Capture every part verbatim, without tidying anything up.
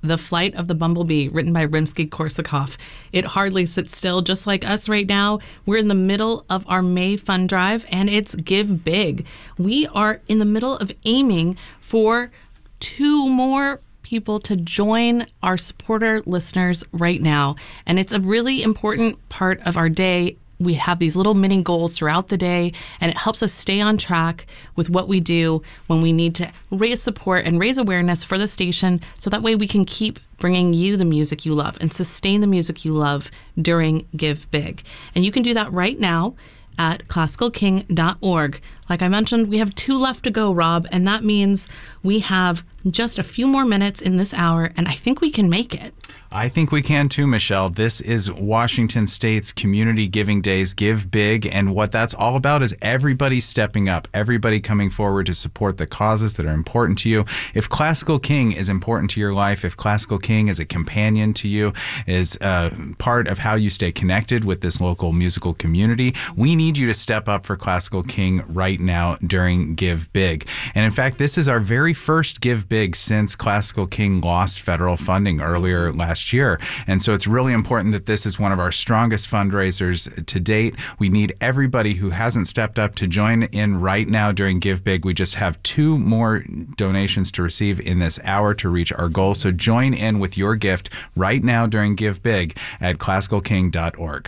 The Flight of the Bumblebee, written by Rimsky-Korsakov. It hardly sits still, just like us right now. We're in the middle of our May Fund Drive, and it's Give Big. We are in the middle of aiming for two more people to join our supporter listeners right now. And it's a really important part of our day. We have these little mini goals throughout the day, and it helps us stay on track with what we do when we need to raise support and raise awareness for the station, so that way we can keep bringing you the music you love and sustain the music you love during Give Big. And you can do that right now at classical king dot org. Like I mentioned, we have two left to go, Rob, and that means we have just a few more minutes in this hour, and I think we can make it. I think we can too, Michelle. This is Washington State's Community Giving Days, Give Big, and what that's all about is everybody stepping up, everybody coming forward to support the causes that are important to you. If Classical King is important to your life, if Classical King is a companion to you, is uh, part of how you stay connected with this local musical community, we need you to step up for Classical King right now during Give Big. And in fact, this is our very first Give Big since Classical King lost federal funding earlier last year. And so it's really important that this is one of our strongest fundraisers to date. We need everybody who hasn't stepped up to join in right now during Give Big. We just have two more donations to receive in this hour to reach our goal. So join in with your gift right now during Give Big at classical king dot org.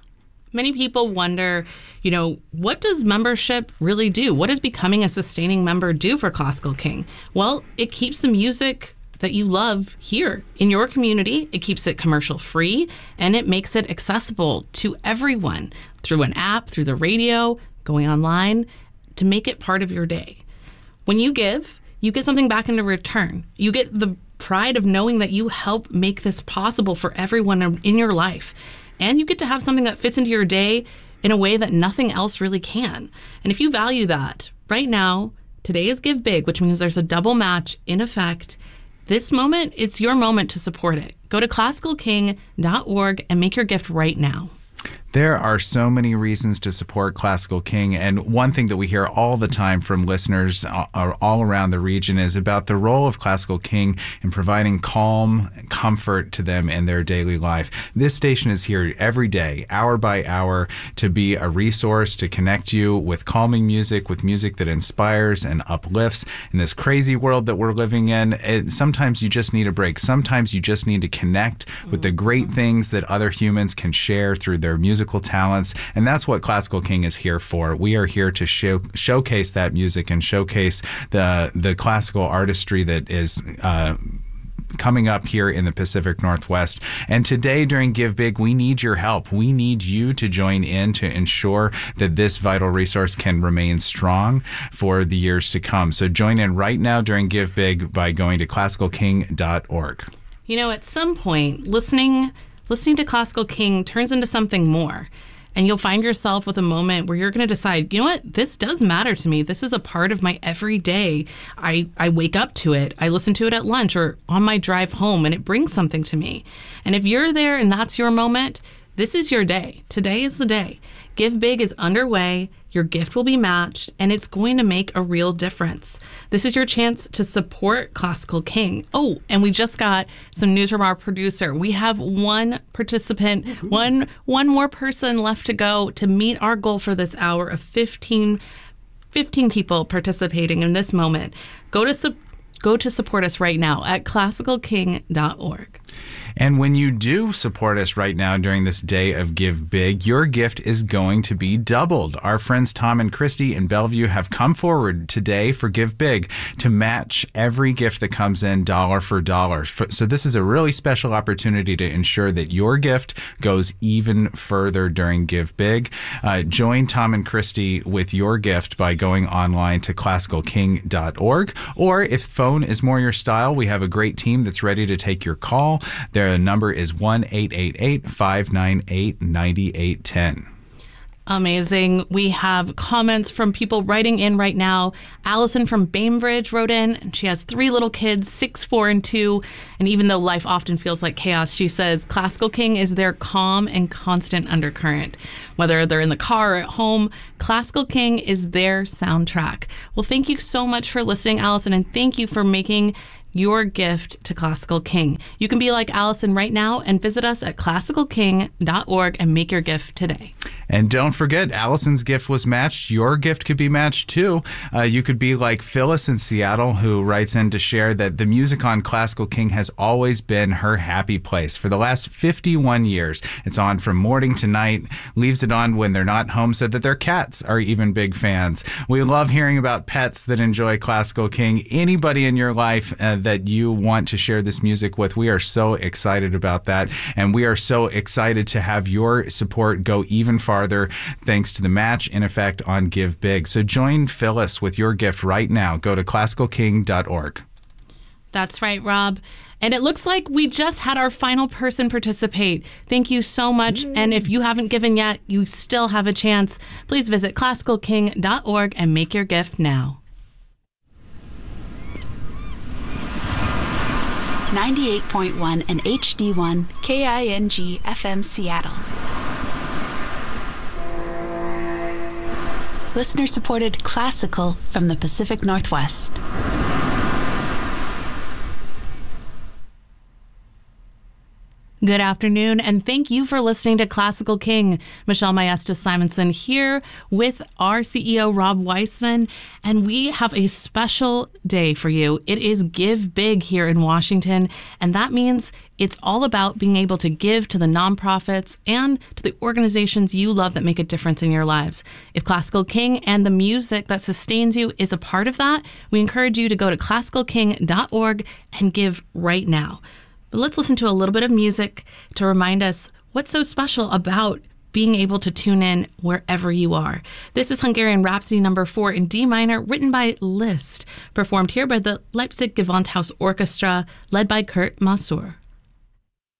Many people wonder, you know, what does membership really do? What does becoming a sustaining member do for Classical King? Well, it keeps the music that you love here in your community. It keeps it commercial free, and it makes it accessible to everyone through an app, through the radio, going online, to make it part of your day. When you give, you get something back in return. You get the pride of knowing that you help make this possible for everyone in your life. And you get to have something that fits into your day in a way that nothing else really can. And if you value that, right now, today is Give Big, which means there's a double match in effect. This moment, it's your moment to support it. Go to classical king dot org and make your gift right now. There are so many reasons to support Classical King, and one thing that we hear all the time from listeners all around the region is about the role of Classical King in providing calm and comfort to them in their daily life. This station is here every day, hour by hour, to be a resource, to connect you with calming music, with music that inspires and uplifts. In this crazy world that we're living in, it, sometimes you just need a break. Sometimes you just need to connect with the great things that other humans can share through their musical talents, and that's what Classical King is here for. We are here to show, showcase that music and showcase the the classical artistry that is uh, coming up here in the Pacific Northwest. And today during Give Big, we need your help. We need you to join in to ensure that this vital resource can remain strong for the years to come. So join in right now during Give Big by going to classical king dot org. You know, at some point, listening Listening to Classical King turns into something more, and you'll find yourself with a moment where you're going to decide, you know what, this does matter to me. This is a part of my everyday. I, I wake up to it. I listen to it at lunch or on my drive home, and it brings something to me. And if you're there and that's your moment, this is your day. Today is the day. Give Big is underway. Your gift will be matched, and it's going to make a real difference. This is your chance to support Classical King. Oh, and we just got some news from our producer. We have one participant, mm-hmm. one one more person left to go to meet our goal for this hour of fifteen, fifteen people participating in this moment. Go to su- go to support us right now at classical king dot org. And when you do support us right now during this day of Give Big, your gift is going to be doubled. Our friends Tom and Christy in Bellevue have come forward today for Give Big to match every gift that comes in dollar for dollar. So this is a really special opportunity to ensure that your gift goes even further during Give Big. Uh, join Tom and Christy with your gift by going online to classical king dot org. Or if phone is more your style, we have a great team that's ready to take your call. Their number is one eight eight eight, five nine eight, nine eight one zero. Amazing. We have comments from people writing in right now. Allison from Bainbridge wrote in, and she has three little kids, six, four, and two. And even though life often feels like chaos, she says Classical King is their calm and constant undercurrent. Whether they're in the car or at home, Classical King is their soundtrack. Well, thank you so much for listening, Allison, and thank you for making your gift to Classical King. You can be like Allison right now and visit us at classical king dot org and make your gift today. And don't forget, Allison's gift was matched. Your gift could be matched too. Uh, you could be like Phyllis in Seattle, who writes in to share that the music on Classical King has always been her happy place. For the last fifty-one years, it's on from morning to night, leaves it on when they're not home so that their cats are even big fans. We love hearing about pets that enjoy Classical King. Anybody in your life uh, that you want to share this music with, we are so excited about that. And we are so excited to have your support go even farther thanks to the match in effect on Give Big. So join Phyllis with your gift right now. Go to classical king dot org. That's right, Rob. And it looks like we just had our final person participate. Thank you so much. Yay. And if you haven't given yet, you still have a chance. Please visit classical king dot org and make your gift now. ninety-eight point one and H D one K I N G F M Seattle. Listener-supported classical from the Pacific Northwest. Good afternoon, and thank you for listening to Classical King. Michelle Maestas-Simonson here with our C E O, Rob Weissman, and we have a special day for you. It is Give Big here in Washington, and that means it's all about being able to give to the nonprofits and to the organizations you love that make a difference in your lives. If Classical King and the music that sustains you is a part of that, we encourage you to go to classical king dot org and give right now. But let's listen to a little bit of music to remind us what's so special about being able to tune in wherever you are. This is Hungarian Rhapsody number four in D minor, written by Liszt, performed here by the Leipzig Gewandhaus Orchestra, led by Kurt Masur.